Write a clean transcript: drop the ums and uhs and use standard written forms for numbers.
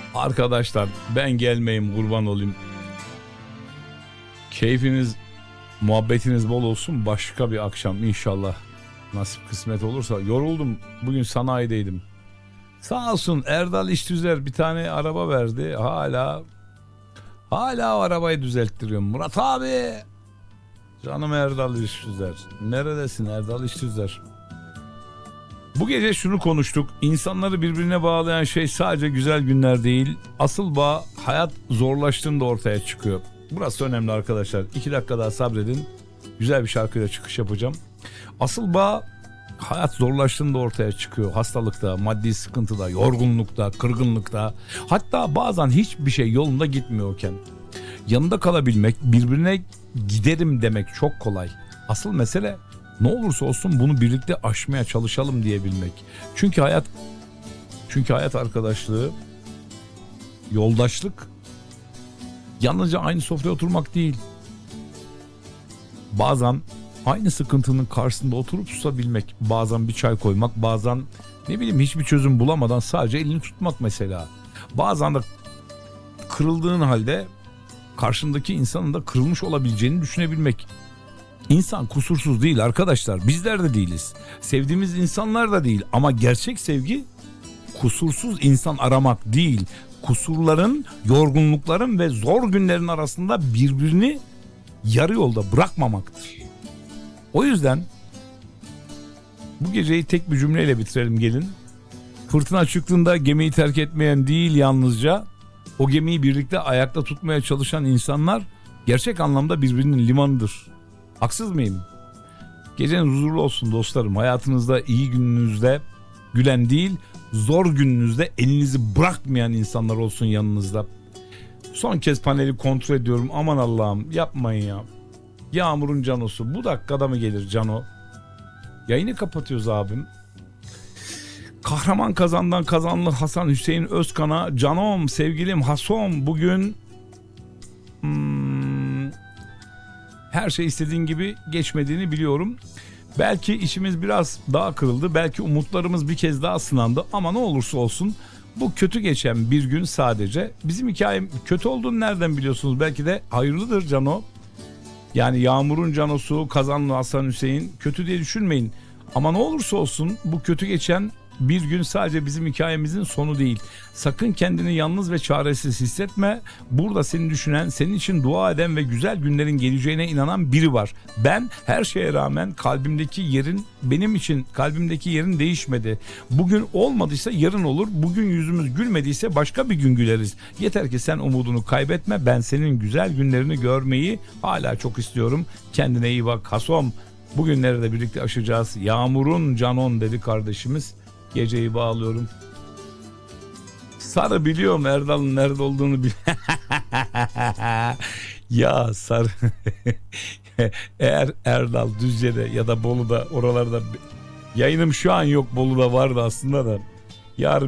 Arkadaşlar ben gelmeyeyim, kurban olayım. Keyfiniz, muhabbetiniz bol olsun. Başka bir akşam inşallah, nasip kısmet olursa. Yoruldum, bugün sanayideydim. Sağ olsun Erdal İştüzer bir tane araba verdi. Hala o arabayı düzelttiriyorum. Murat abi. Canım Erdal İştüzer. Neredesin Erdal İştüzer? Bu gece şunu konuştuk. İnsanları birbirine bağlayan şey sadece güzel günler değil. Asıl bağ hayat zorlaştığında ortaya çıkıyor. Burası önemli arkadaşlar. 2 dakika daha sabredin. Güzel bir şarkıyla çıkış yapacağım. Asıl bağ hayat zorlaştığında ortaya çıkıyor. Hastalıkta, maddi sıkıntıda, yorgunlukta, kırgınlıkta. Hatta bazen hiçbir şey yolunda gitmiyorken yanında kalabilmek, birbirine giderim demek çok kolay. Asıl mesele ne olursa olsun bunu birlikte aşmaya çalışalım diyebilmek. Çünkü hayat arkadaşlığı, yoldaşlık yalnızca aynı sofraya oturmak değil. Bazen aynı sıkıntının karşısında oturup susabilmek, bazen bir çay koymak, bazen ne bileyim hiçbir çözüm bulamadan sadece elini tutmak mesela. Bazen de kırıldığın halde karşındaki insanın da kırılmış olabileceğini düşünebilmek. İnsan kusursuz değil arkadaşlar, bizler de değiliz. Sevdiğimiz insanlar da değil, ama gerçek sevgi kusursuz insan aramak değil. Kusurların, yorgunlukların ve zor günlerin arasında birbirini yarı yolda bırakmamaktır. O yüzden bu geceyi tek bir cümleyle bitirelim gelin. Fırtına çıktığında gemiyi terk etmeyen değil, yalnızca o gemiyi birlikte ayakta tutmaya çalışan insanlar gerçek anlamda birbirinin limanıdır. Haksız mıyım? Geceniz huzurlu olsun dostlarım. Hayatınızda iyi gününüzde gülen değil, zor gününüzde elinizi bırakmayan insanlar olsun yanınızda. Son kez paneli kontrol ediyorum. Aman Allah'ım, yapmayın ya. Yağmur'un Cano'su bu dakikada mı gelir Cano? Yayını kapatıyoruz abim. Kahraman Kazan'dan Kazanlı Hasan Hüseyin Özkan'a, Canom sevgilim Hasom, bugün her şey istediğin gibi geçmediğini biliyorum. Belki içimiz biraz daha kırıldı, belki umutlarımız bir kez daha sınandı, ama ne olursa olsun bu kötü geçen bir gün sadece. Bizim hikayem kötü olduğunu nereden biliyorsunuz? Belki de hayırlıdır Cano. Yani Yağmur'un Cano'su, Kazanlı Hasan Hüseyin, kötü diye düşünmeyin. Ama ne olursa olsun bu kötü geçen bir gün sadece bizim hikayemizin sonu değil. Sakın kendini yalnız ve çaresiz hissetme. Burada seni düşünen, senin için dua eden ve güzel günlerin geleceğine inanan biri var. Ben her şeye rağmen benim için kalbimdeki yerin değişmedi. Bugün olmadıysa yarın olur. Bugün yüzümüz gülmediyse başka bir gün güleriz. Yeter ki sen umudunu kaybetme. Ben senin güzel günlerini görmeyi hala çok istiyorum. Kendine iyi bak Hasom. Bugünleri de birlikte aşacağız. Yağmur'un Canon dedi kardeşimiz. Geceyi bağlıyorum. Sarı biliyorum, Erdal'ın nerede olduğunu ya Sarı eğer Erdal Düzce'de ya da Bolu'da, oralarda, yayınım şu an yok, Bolu'da vardı aslında da yarın